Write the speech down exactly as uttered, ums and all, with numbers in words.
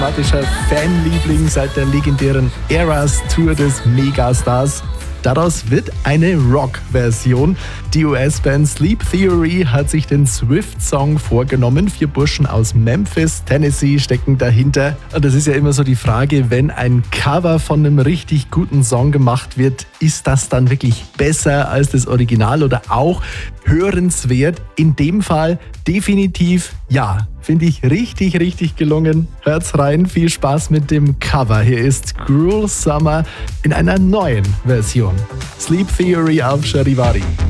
Automatischer Fanliebling seit der legendären Eras Tour des Megastars. Daraus wird eine Rock-Version. Die U S-Band Sleep Theory hat sich den Swift-Song vorgenommen. Vier Burschen aus Memphis, Tennessee stecken dahinter. Und das ist ja immer so die Frage, wenn ein Cover von einem richtig guten Song gemacht wird, ist das dann wirklich besser als das Original oder auch hörenswert? In dem Fall definitiv ja. Finde ich richtig, richtig gelungen. Hört's rein, viel Spaß mit dem Cover. Hier ist Cruel Summer in einer neuen Version. Sleep Theory auf Charivari.